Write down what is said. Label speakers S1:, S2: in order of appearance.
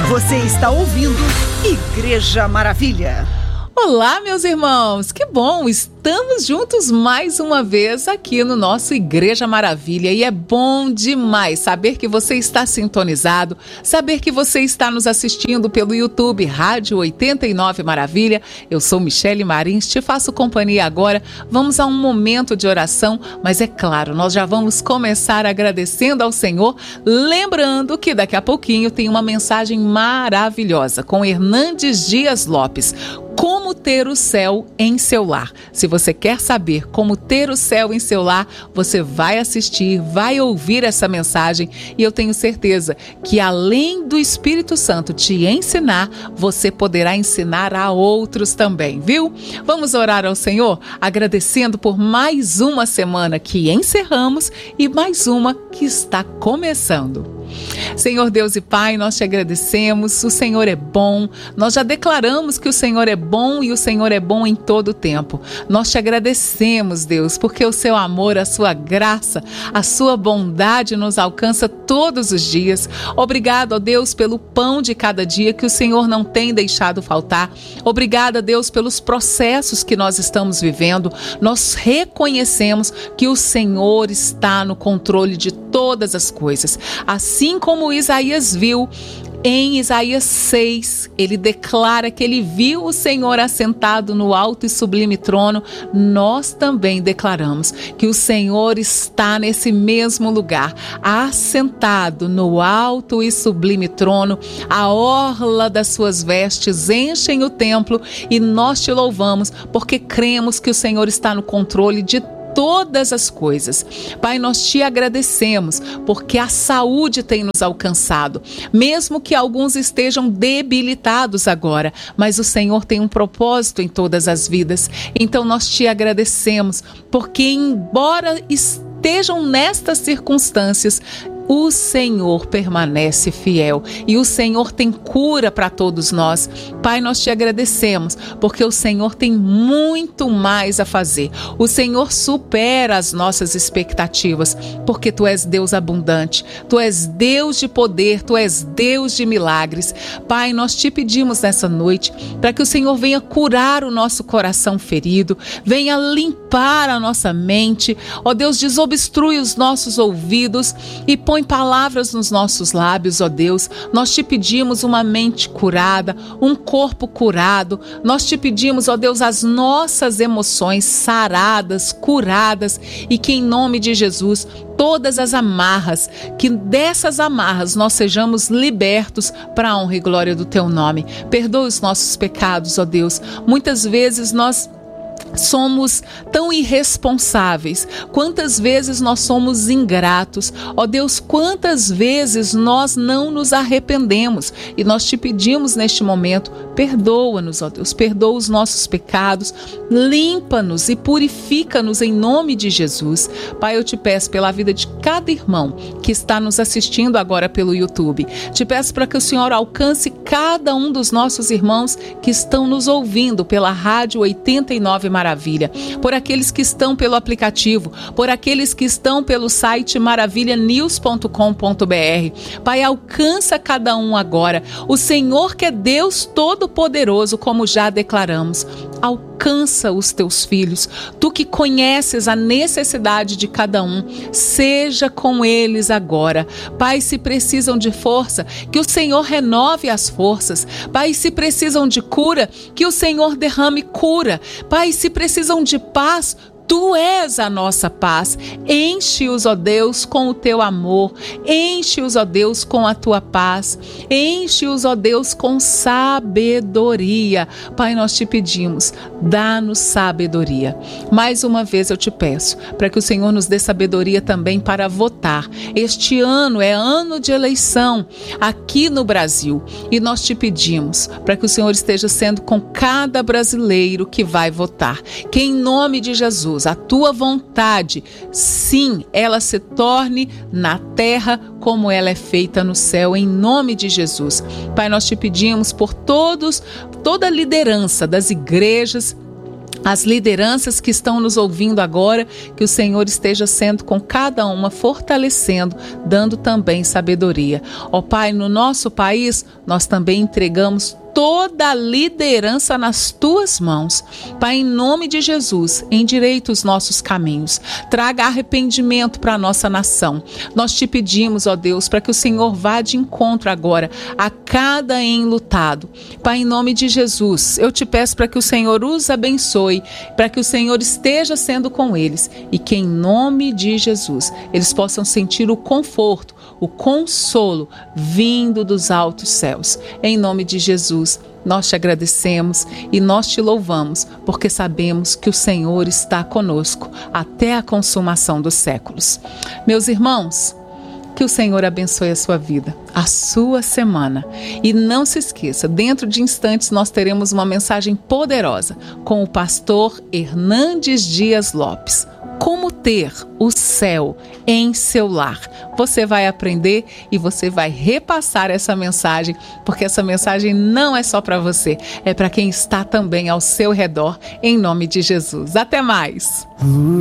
S1: Você está ouvindo Igreja Maravilha.
S2: Olá, meus irmãos, que bom, estamos juntos mais uma vez aqui no nosso Igreja Maravilha e é bom demais saber que você está sintonizado, saber que você está nos assistindo pelo YouTube Rádio 89 Maravilha. Eu sou Michele Marins, te faço companhia agora, vamos a um momento de oração, mas é claro, nós já vamos começar agradecendo ao Senhor, lembrando que daqui a pouquinho tem uma mensagem maravilhosa com Hernandes Dias Lopes. Como ter o céu em seu lar. Se você quer saber como ter o céu em seu lar, você vai assistir, vai ouvir essa mensagem e eu tenho certeza que além do Espírito Santo te ensinar, você poderá ensinar a outros também, viu? Vamos orar ao Senhor, agradecendo por mais uma semana que encerramos e mais uma que está começando. Senhor Deus e Pai, nós te agradecemos, o Senhor é bom, nós já declaramos que o Senhor é bom e o Senhor é bom em todo o tempo. Nós te agradecemos, Deus, porque o seu amor, a sua graça, a sua bondade nos alcança todos os dias. Obrigado, ó Deus, pelo pão de cada dia que o Senhor não tem deixado faltar. Obrigada, Deus, pelos processos que nós estamos vivendo. Nós reconhecemos que o Senhor está no controle de todas as coisas. Assim como Isaías viu, em Isaías 6, ele declara que ele viu o Senhor assentado no alto e sublime trono. Nós também declaramos que o Senhor está nesse mesmo lugar, assentado no alto e sublime trono. A orla das suas vestes enchem o templo e nós te louvamos porque cremos que o Senhor está no controle de todas as coisas. Pai, nós te agradecemos porque a saúde tem nos alcançado, mesmo que alguns estejam debilitados agora, mas o Senhor tem um propósito em todas as vidas. Então nós te agradecemos porque embora estejam nestas circunstâncias, o Senhor permanece fiel e o Senhor tem cura para todos nós. Pai, nós te agradecemos porque o Senhor tem muito mais a fazer. O Senhor supera as nossas expectativas porque tu és Deus abundante, tu és Deus de poder, tu és Deus de milagres. Pai, nós te pedimos nessa noite para que o Senhor venha curar o nosso coração ferido, venha limpar a nossa mente. Ó Deus, desobstrui os nossos ouvidos e põe palavras nos nossos lábios, ó Deus. Nós te pedimos uma mente curada, um corpo curado. Nós te pedimos, ó Deus, as nossas emoções saradas, curadas e que em nome de Jesus, todas as amarras, que dessas amarras nós sejamos libertos para a honra e glória do teu nome. Perdoa os nossos pecados, ó Deus. Muitas vezes nós somos tão irresponsáveis, quantas vezes nós somos ingratos, ó Deus, quantas vezes nós não nos arrependemos e nós te pedimos neste momento, perdoa-nos, ó Deus, perdoa os nossos pecados, limpa-nos e purifica-nos em nome de Jesus. Pai, eu te peço pela vida de cada irmão que está nos assistindo agora pelo YouTube, te peço para que o Senhor alcance cada um dos nossos irmãos que estão nos ouvindo pela Rádio 89 Maravilha, por aqueles que estão pelo aplicativo, por aqueles que estão pelo site maravilhanews.com.br. Pai, alcança cada um agora. O Senhor que é Deus Todo-Poderoso, como já declaramos, alcança os teus filhos. Tu que conheces a necessidade de cada um, seja com eles agora. Pai, se precisam de força, que o Senhor renove as forças. Pai, se precisam de cura, que o Senhor derrame cura. Pai, se precisam de paz, Tu és a nossa paz. Enche-os, ó Deus, com o teu amor. Enche-os, ó Deus, com a tua paz. Enche-os, ó Deus, com sabedoria. Pai, nós te pedimos, dá-nos sabedoria. Mais uma vez eu te peço, para que o Senhor nos dê sabedoria também para votar. Este ano é ano de eleição aqui no Brasil. E nós te pedimos, para que o Senhor esteja sendo com cada brasileiro que vai votar. Que em nome de Jesus, a tua vontade, sim, ela se torne na terra como ela é feita no céu, em nome de Jesus. Pai, nós te pedimos por toda a liderança das igrejas As lideranças que estão nos ouvindo agora, que o Senhor esteja sendo com cada uma, fortalecendo, dando também sabedoria. Ó Pai, no nosso país, nós também entregamos toda a liderança nas tuas mãos. Pai, em nome de Jesus, endireita os nossos caminhos, traga arrependimento para a nossa nação. Nós te pedimos, ó Deus, para que o Senhor vá de encontro agora a cada enlutado. Pai, em nome de Jesus, eu te peço para que o Senhor os abençoe, para que o Senhor esteja sendo com eles e que em nome de Jesus eles possam sentir o conforto, o consolo vindo dos altos céus. Em nome de Jesus, nós te agradecemos e nós te louvamos, porque sabemos que o Senhor está conosco até a consumação dos séculos. Meus irmãos, que o Senhor abençoe a sua vida, a sua semana. E não se esqueça, dentro de instantes nós teremos uma mensagem poderosa com o pastor Hernandes Dias Lopes. Como ter o céu em seu lar. Você vai aprender e você vai repassar essa mensagem, porque essa mensagem não é só para você, é para quem está também ao seu redor, em nome de Jesus. Até mais!